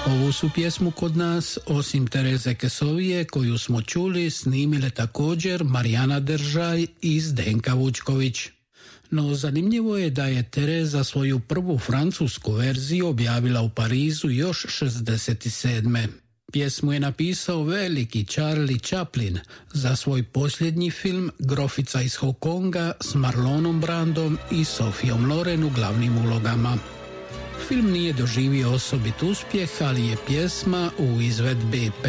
Ovu su pjesmu kod nas, osim Tereze Kesovije, koju smo čuli, snimile također Marijana Držaj i Zdenka Vučković. No zanimljivo je da je Tereza svoju prvu francusku verziju objavila u Parizu još 67. Pjesmu je napisao veliki Charlie Chaplin za svoj posljednji film Grofica iz Hong Konga s Marlonom Brandom i Sofijom Loren u glavnim ulogama. Film nije doživio osobit uspjeh, ali je pjesma u izvedbi